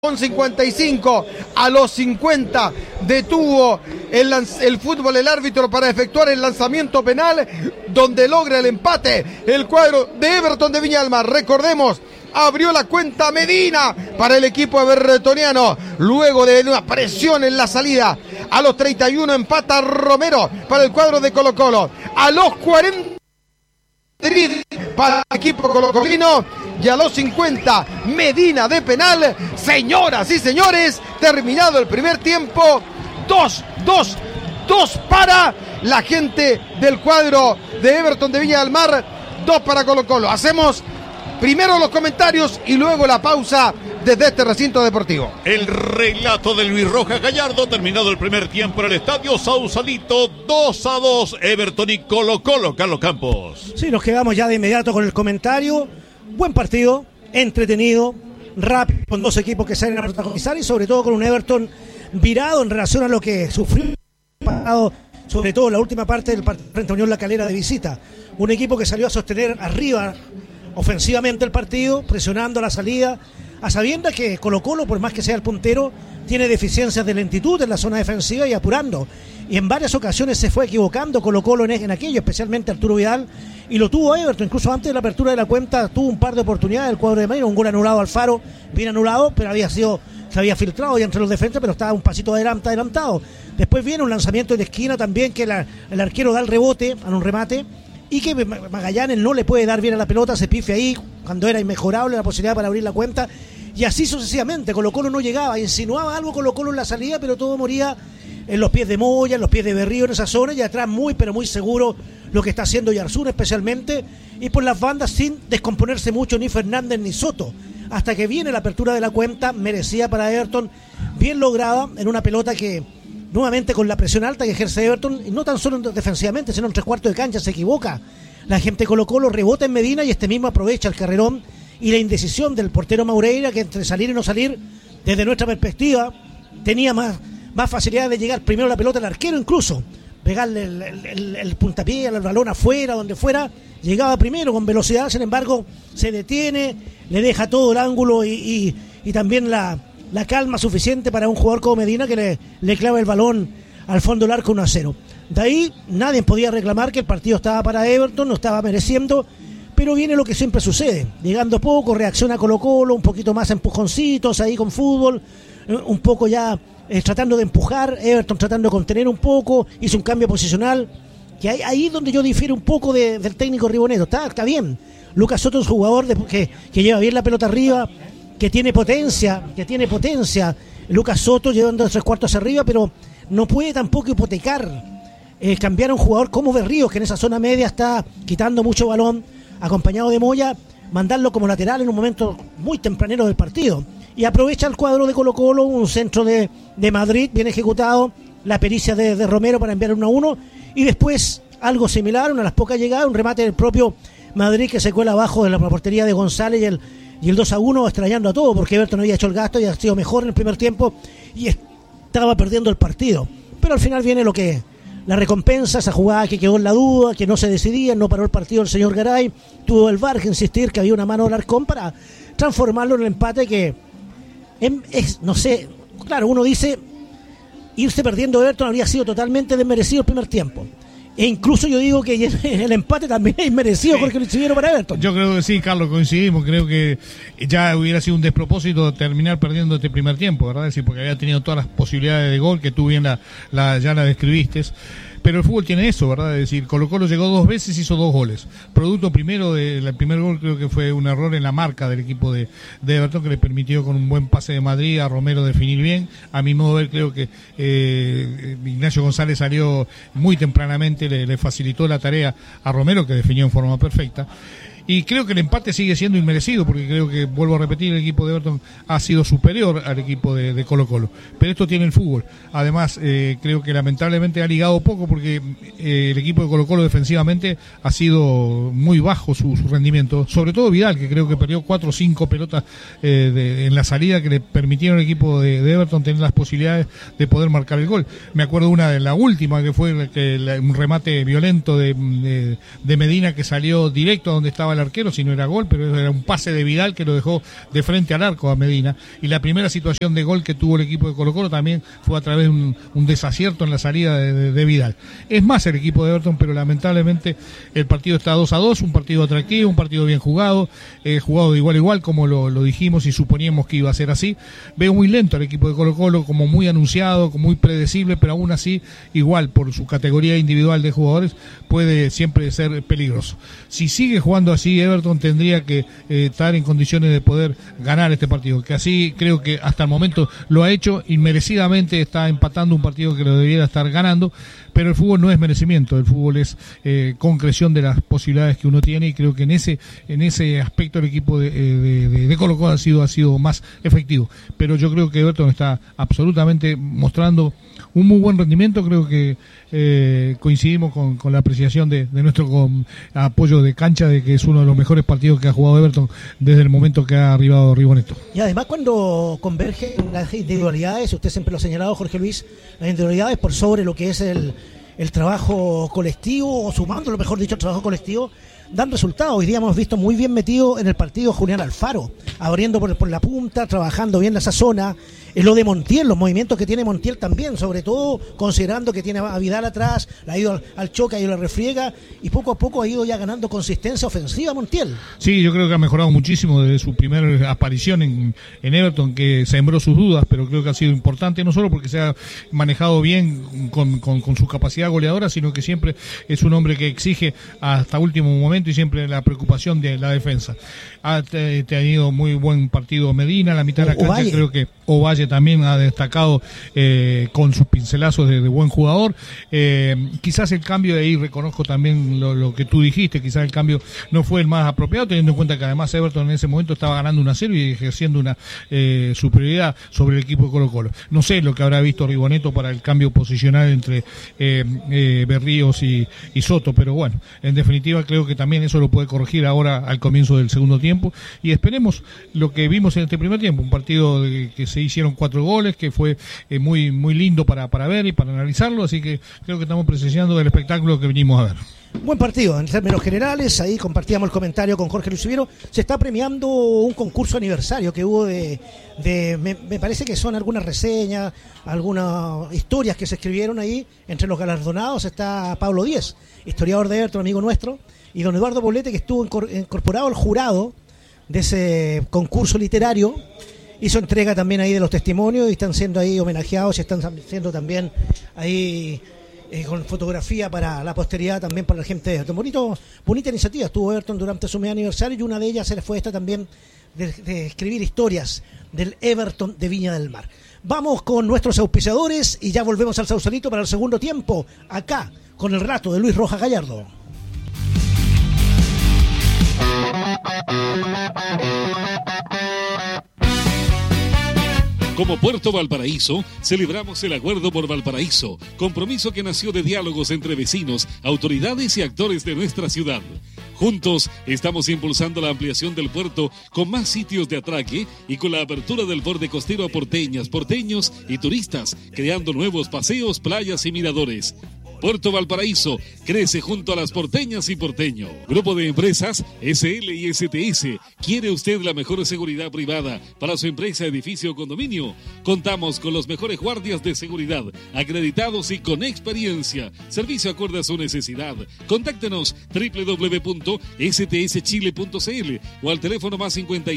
Con 55 a los 50 detuvo el fútbol el árbitro para efectuar el lanzamiento penal, donde logra el empate el cuadro de Everton de Viña del Mar. Recordemos, abrió la cuenta Medina para el equipo evertoniano luego de una presión en la salida. A los 31 empata Romero para el cuadro de Colo-Colo. A los 40 para el equipo colocolino, y a los 50 Medina de penal. Señoras y señores, terminado el primer tiempo, 2 para la gente del cuadro de Everton de Viña del Mar, 2 para Colo-Colo. Hacemos primero los comentarios y luego la pausa desde este recinto deportivo. El relato de Luis Rojas Gallardo, terminado el primer tiempo en el estadio Sausalito, 2-2, Everton y Colo-Colo. Carlos Campos. Sí, nos quedamos ya de inmediato con el comentario. Buen partido, entretenido, rápido, con dos equipos que salen a protagonizar y sobre todo con un Everton virado en relación a lo que sufrió, sobre todo en la última parte del partido frente a Unión La Calera de visita. Un equipo que salió a sostener arriba ofensivamente el partido, presionando la salida, a sabiendas que Colo-Colo, por más que sea el puntero, tiene deficiencias de lentitud en la zona defensiva y apurando. Y en varias ocasiones se fue equivocando Colo-Colo en aquello, especialmente Arturo Vidal, y lo tuvo Everton. Incluso antes de la apertura de la cuenta tuvo un par de oportunidades el cuadro de Medina, un gol anulado al Alfaro, bien anulado, pero se había filtrado ya entre los defensas, pero estaba un pasito adelantado. Después viene un lanzamiento de esquina también, que el arquero da el rebote a un remate, y que Magallanes no le puede dar bien a la pelota, se pifia ahí cuando era inmejorable la posibilidad para abrir la cuenta, y así sucesivamente. Colo-Colo no llegaba, insinuaba algo Colo-Colo en la salida, pero todo moría en los pies de Moya, en los pies de Berrío, en esa zona, y atrás muy pero muy seguro lo que está haciendo Yarzún especialmente, y por las bandas sin descomponerse mucho ni Fernández ni Soto, hasta que viene la apertura de la cuenta, merecida para Everton, bien lograda, en una pelota que nuevamente con la presión alta que ejerce Everton, y no tan solo defensivamente, sino en 3/4 de cancha, se equivoca la gente Colo-Colo, rebota en Medina y este mismo aprovecha el carrerón y la indecisión del portero Maureira, que entre salir y no salir, desde nuestra perspectiva, tenía más facilidad de llegar primero a la pelota, el arquero incluso, pegarle el puntapié al balón afuera, donde fuera, llegaba primero con velocidad, sin embargo, se detiene, le deja todo el ángulo y también la calma suficiente para un jugador como Medina que le clava el balón al fondo del arco 1-0. De ahí nadie podía reclamar que el partido estaba para Everton, no estaba mereciendo, pero viene lo que siempre sucede, llegando poco, reacciona Colo-Colo, un poquito más empujoncitos ahí con fútbol, un poco ya tratando de empujar, Everton tratando de contener un poco, hizo un cambio posicional, que ahí donde yo difiero un poco del técnico Ribonero. Está bien, Lucas Soto es un jugador que lleva bien la pelota arriba, que tiene potencia, Lucas Soto llevando 3/4 arriba, pero no puede tampoco hipotecar, cambiar a un jugador como Berríos, que en esa zona media está quitando mucho balón, acompañado de Moya, mandarlo como lateral en un momento muy tempranero del partido. Y aprovecha el cuadro de Colo-Colo, un centro de Madrid bien ejecutado, la pericia de Romero para enviar 1-1, y después algo similar, una de las pocas llegadas, un remate del propio Madrid que se cuela abajo de la portería de González y el 2-1, extrañando a todo, porque Everton había hecho el gasto y ha sido mejor en el primer tiempo y estaba perdiendo el partido. Pero al final viene la recompensa, esa jugada que quedó en la duda, que no se decidía, no paró el partido el señor Garay, tuvo el VAR que insistir que había una mano de Alarcón para transformarlo en el empate que no sé, claro, uno dice, irse perdiendo Everton habría sido totalmente desmerecido el primer tiempo. E incluso yo digo que el empate también es inmerecido, sí, porque lo hicieron para Everton. Yo creo que sí, Carlos, coincidimos. Creo que ya hubiera sido un despropósito terminar perdiendo este primer tiempo, ¿verdad? Es decir, porque había tenido todas las posibilidades de gol que tú bien ya la describiste. Pero el fútbol tiene eso, ¿verdad? Es decir, Colo-Colo llegó 2 veces y hizo 2 goles. Producto primero del primer gol, creo que fue un error en la marca del equipo de Everton, que le permitió con un buen pase de Madrid a Romero definir bien. A mi modo de ver, creo que Ignacio González salió muy tempranamente, le facilitó la tarea a Romero, que definió en forma perfecta. Y creo que el empate sigue siendo inmerecido, porque creo que, vuelvo a repetir, el equipo de Everton ha sido superior al equipo de Colo-Colo. Pero esto tiene el fútbol. Además, creo que lamentablemente ha ligado poco, porque el equipo de Colo-Colo defensivamente ha sido muy bajo su rendimiento. Sobre todo Vidal, que creo que perdió 4 o 5 pelotas en la salida que le permitieron al equipo de Everton tener las posibilidades de poder marcar el gol. Me acuerdo una de la última, que fue un remate violento de Medina, que salió directo a donde estaba el arquero, si no era gol, pero era un pase de Vidal que lo dejó de frente al arco a Medina. Y la primera situación de gol que tuvo el equipo de Colo-Colo también fue a través de un desacierto en la salida de Vidal. Es más el equipo de Everton, pero lamentablemente el partido está 2-2, un partido atractivo, un partido bien jugado, jugado de igual a igual, como lo dijimos y suponíamos que iba a ser así. Veo muy lento al equipo de Colo-Colo, como muy anunciado, como muy predecible, pero aún así, igual, por su categoría individual de jugadores, puede siempre ser peligroso. Si sigue jugando así, Everton tendría que estar en condiciones de poder ganar este partido, que así creo que hasta el momento lo ha hecho, y merecidamente está empatando un partido que lo debiera estar ganando, pero el fútbol no es merecimiento, el fútbol es concreción de las posibilidades que uno tiene, y creo que en ese aspecto el equipo de Colo-Colo ha sido más efectivo, pero yo creo que Everton está absolutamente mostrando un muy buen rendimiento. Creo que coincidimos con la apreciación de nuestro apoyo de cancha, de que es uno de los mejores partidos que ha jugado Everton desde el momento que ha arribado Ribonetto. Y además, cuando convergen las individualidades, usted siempre lo ha señalado, Jorge Luis, las individualidades por sobre lo que es el trabajo colectivo, o sumándolo, mejor dicho, el trabajo colectivo, dan resultados. Hoy día hemos visto muy bien metido en el partido Julián Alfaro, abriendo por la punta, trabajando bien esa zona. Lo de Montiel, los movimientos que tiene Montiel también, sobre todo considerando que tiene a Vidal atrás, ha ido al choque, ha ido a la refriega, y poco a poco ha ido ya ganando consistencia ofensiva Montiel. Sí, yo creo que ha mejorado muchísimo desde su primera aparición en Everton, que sembró sus dudas, pero creo que ha sido importante, no solo porque se ha manejado bien con su capacidad goleadora, sino que siempre es un hombre que exige hasta último momento y siempre la preocupación de la defensa. Ha tenido muy buen partido Medina, la mitad de la cancha. Ovalle. Creo que Ovalle también ha destacado con sus pincelazos de buen jugador. Quizás el cambio de ahí, reconozco también lo que tú dijiste, quizás el cambio no fue el más apropiado, teniendo en cuenta que además Everton en ese momento estaba ganando 1-0 y ejerciendo una superioridad sobre el equipo de Colo-Colo. No sé lo que habrá visto Ribonetto para el cambio posicional entre Berríos y Soto, pero bueno, en definitiva creo que también eso lo puede corregir ahora al comienzo del segundo tiempo, y esperemos lo que vimos en este primer tiempo, un partido que se hicieron 4 goles, que fue muy muy lindo para ver y para analizarlo, así que creo que estamos presenciando el espectáculo que venimos a ver. Buen partido en términos generales. Ahí compartíamos el comentario con Jorge Luis Ubiero. Se está premiando un concurso aniversario que hubo me parece que son algunas reseñas, algunas historias que se escribieron ahí. Entre los galardonados está Pablo Díez, historiador de Everton, amigo nuestro, y don Eduardo Poblete, que estuvo incorporado al jurado de ese concurso literario. Hizo entrega también ahí de los testimonios y están siendo ahí homenajeados, y están siendo también ahí con fotografía para la posteridad, también para la gente de Everton. Bonita iniciativa estuvo Everton durante su medio aniversario, y una de ellas fue esta también, de escribir historias del Everton de Viña del Mar. Vamos con nuestros auspiciadores y ya volvemos al Sausalito para el segundo tiempo, acá con el relato de Luis Rojas Gallardo. Como Puerto Valparaíso, celebramos el Acuerdo por Valparaíso, compromiso que nació de diálogos entre vecinos, autoridades y actores de nuestra ciudad. Juntos estamos impulsando la ampliación del puerto con más sitios de atraque y con la apertura del borde costero a porteñas, porteños y turistas, creando nuevos paseos, playas y miradores. Puerto Valparaíso crece junto a las porteñas y porteño. Grupo de empresas SL y STS. ¿Quiere usted la mejor seguridad privada para su empresa, edificio o condominio? Contamos con los mejores guardias de seguridad, acreditados y con experiencia. Servicio acorde a su necesidad. Contáctenos www.stschile.cl o al teléfono más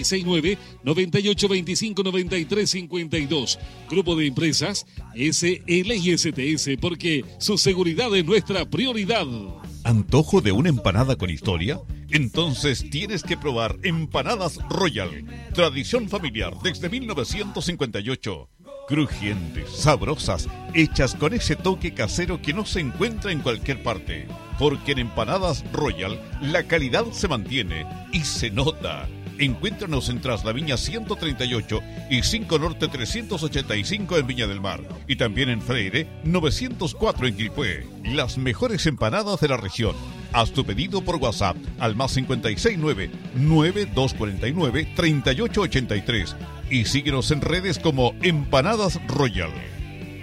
569-9825-9352. Grupo de empresas SL y STS, porque su seguridad es nuestra prioridad. ¿Antojo de una empanada con historia? Entonces tienes que probar Empanadas Royal. Tradición familiar desde 1958. Crujientes, sabrosas, hechas con ese toque casero que no se encuentra en cualquier parte. Porque en Empanadas Royal la calidad se mantiene y se nota. Encuéntranos en Traslaviña 138 y 5 Norte 385 en Viña del Mar. Y también en Freire 904 en Quilpué. Las mejores empanadas de la región. Haz tu pedido por WhatsApp al más 569-9249-3883. Y síguenos en redes como Empanadas Royal.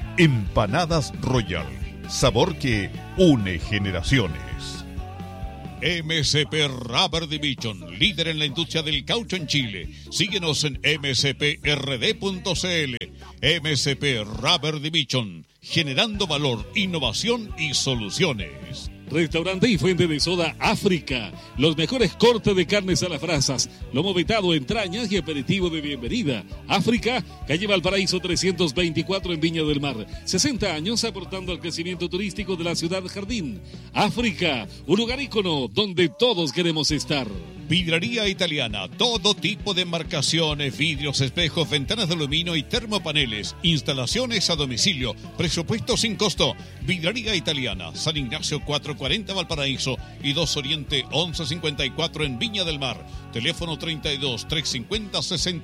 Empanadas Royal. Sabor que une generaciones. MSP Rubber Division, líder en la industria del caucho en Chile. Síguenos en msprd.cl. MSP Rubber Division, generando valor, innovación y soluciones. Restaurante y fuente de soda África. Los mejores cortes de carnes a las brasas, lomo vetado, entrañas y aperitivo de bienvenida. África, calle Valparaíso 324 en Viña del Mar. 60 años aportando al crecimiento turístico de la ciudad jardín. África, un lugar ícono donde todos queremos estar. Vidraría Italiana, todo tipo de embarcaciones, vidrios, espejos, ventanas de aluminio y termopaneles. Instalaciones a domicilio, presupuesto sin costo. Vidraría Italiana, San Ignacio 440 Valparaíso y 2 Oriente 1154 en Viña del Mar. Teléfono 32 350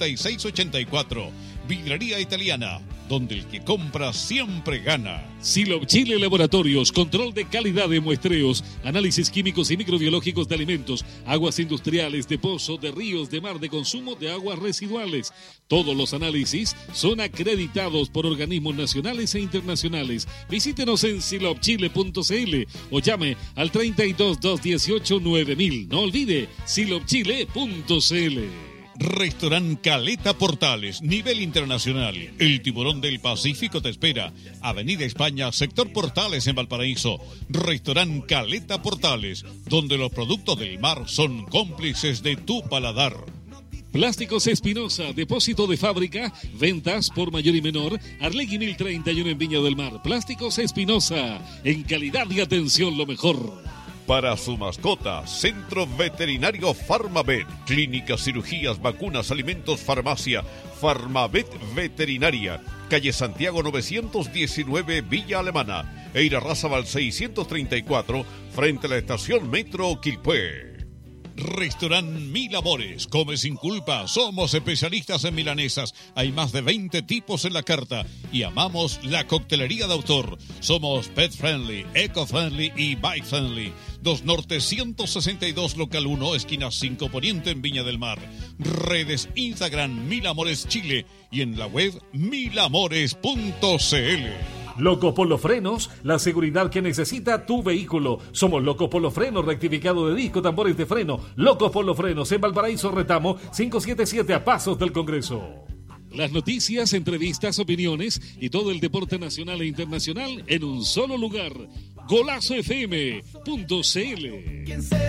6684. Vidraría Italiana, donde el que compra siempre gana. Silop Chile Laboratorios, control de calidad de muestreos, análisis químicos y microbiológicos de alimentos, aguas industriales, de pozo, de ríos, de mar, de consumo de aguas residuales. Todos los análisis son acreditados por organismos nacionales e internacionales. Visítenos en silopchile.cl o llame al 32 218 9000. No olvide, silopchile.cl. Restaurant Caleta Portales, nivel internacional. El tiburón del Pacífico te espera. Avenida España, sector Portales en Valparaíso. Restaurant Caleta Portales, donde los productos del mar son cómplices de tu paladar. Plásticos Espinosa, depósito de fábrica, ventas por mayor y menor. Arlegui 1031 en Viña del Mar. Plásticos Espinosa, en calidad y atención lo mejor. Para su mascota, Centro Veterinario Farmavet. Clínicas, cirugías, vacunas, alimentos, farmacia. Farmavet Veterinaria. Calle Santiago 919, Villa Alemana. Eira Razabal 634, frente a la estación Metro Quilpué. Restaurant Mil Amores, come sin culpa, somos especialistas en milanesas, hay más de 20 tipos en la carta y amamos la coctelería de autor. Somos pet friendly, eco friendly y bike friendly. 2 Norte 162 Local 1, esquina 5 Poniente en Viña del Mar. Redes Instagram Mil Amores Chile y en la web milamores.cl. Loco Polo Frenos, la seguridad que necesita tu vehículo. Somos Loco Polo Frenos, rectificado de disco, tambores de freno. Loco Polo Frenos en Valparaíso Retamo 577 a pasos del Congreso. Las noticias, entrevistas, opiniones y todo el deporte nacional e internacional en un solo lugar. GolazoFM.cl.